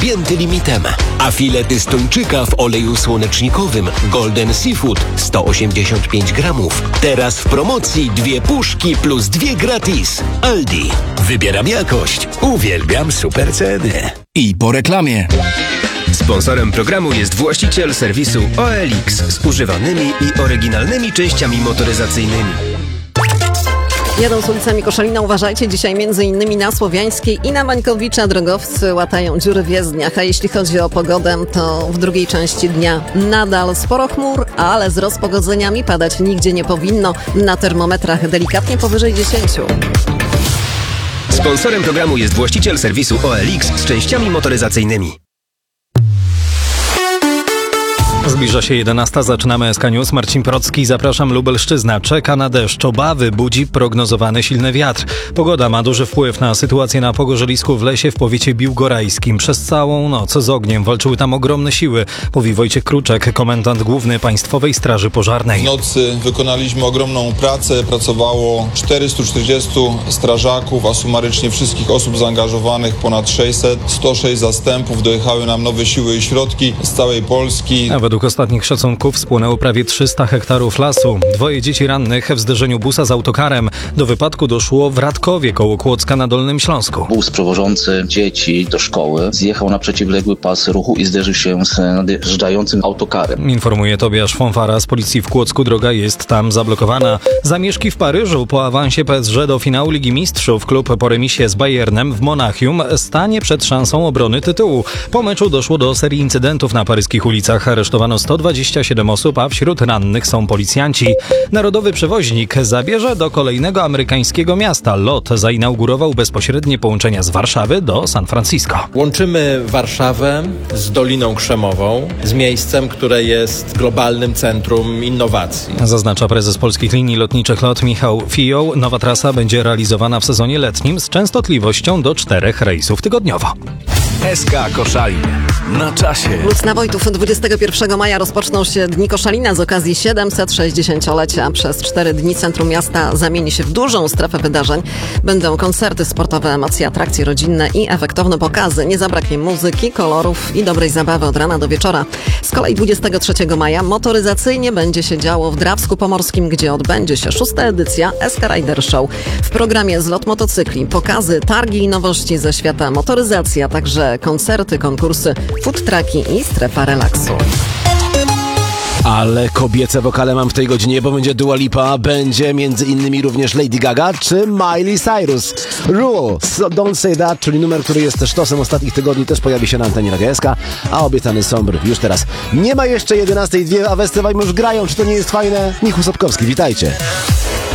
podpięty limitem. A filety z tuńczyka w oleju słonecznikowym Golden Seafood 185 gramów. Teraz w promocji 2 puszki plus 2 gratis. Aldi. Wybieram jakość. Uwielbiam super ceny. I po reklamie. Sponsorem programu jest właściciel serwisu OLX z używanymi i oryginalnymi częściami motoryzacyjnymi. Jadąc ulicami Koszalina, uważajcie, dzisiaj m.in. na Słowiańskiej i na Mańkowicza drogowcy łatają dziury w jezdniach, a jeśli chodzi o pogodę, to w drugiej części dnia nadal sporo chmur, ale z rozpogodzeniami padać nigdzie nie powinno, na termometrach delikatnie powyżej 10. Sponsorem programu jest właściciel serwisu OLX z częściami motoryzacyjnymi. Zbliża się 11, zaczynamy SK News. Marcin Procki, zapraszam. Lubelszczyzna czeka na deszcz. Obawy budzi prognozowany silny wiatr. Pogoda ma duży wpływ na sytuację na pogorzelisku w lesie w powiecie biłgorajskim. Przez całą noc z ogniem walczyły tam ogromne siły, mówi Wojciech Kruczek, komendant główny Państwowej Straży Pożarnej. W nocy wykonaliśmy ogromną pracę. Pracowało 440 strażaków, a sumarycznie wszystkich osób zaangażowanych ponad 600. 106 zastępów. Dojechały nam nowe siły i środki z całej Polski. Według ostatnich szacunków spłonęło prawie 300 hektarów lasu. 2 dzieci rannych w zderzeniu busa z autokarem. Do wypadku doszło w Radkowie koło Kłodzka na Dolnym Śląsku. Bus przewożący dzieci do szkoły zjechał na przeciwległy pas ruchu i zderzył się z nadjeżdżającym autokarem. Informuje Tobiasz Fonfara z policji w Kłodzku. Droga jest tam zablokowana. Zamieszki w Paryżu. Po awansie PSG do finału Ligi Mistrzów klub po remisie z Bayernem w Monachium stanie przed szansą obrony tytułu. Po meczu doszło do serii incydentów na paryskich ulicach. Aresztowano 127 osób, a wśród rannych są policjanci. Narodowy przewoźnik zabierze do kolejnego amerykańskiego miasta. LOT zainaugurował bezpośrednie połączenia z Warszawy do San Francisco. Łączymy Warszawę z Doliną Krzemową, z miejscem, które jest globalnym centrum innowacji. Zaznacza prezes Polskich Linii Lotniczych LOT Michał Fioł. Nowa trasa będzie realizowana w sezonie letnim z częstotliwością do 4 rejsów tygodniowo. SK Koszalin. Na czasie. Lucna Wojtów, 21 maja rozpoczną się Dni Koszalina z okazji 760-lecia. Przez 4 dni centrum miasta zamieni się w dużą strefę wydarzeń. Będą koncerty sportowe, emocje, atrakcje rodzinne i efektowne pokazy. Nie zabraknie muzyki, kolorów i dobrej zabawy od rana do wieczora. Z kolei 23 maja motoryzacyjnie będzie się działo w Drawsku Pomorskim, gdzie odbędzie się 6. edycja SK Rider Show. W programie zlot motocykli, pokazy, targi i nowości ze świata motoryzacji, a także koncerty, konkursy, food trucki i strefa relaksu. Ale kobiece wokale mam w tej godzinie, bo będzie Dua Lipa, będzie między innymi również Lady Gaga czy Miley Cyrus. Rule, so Don't Say That, czyli numer, który jest sztosem ostatnich tygodni, też pojawi się na antenie Radia SK, a obiecany Sombr już teraz. Nie ma jeszcze 11:02, a festiwal już grają. Czy to nie jest fajne? Michał Sapkowski, witajcie.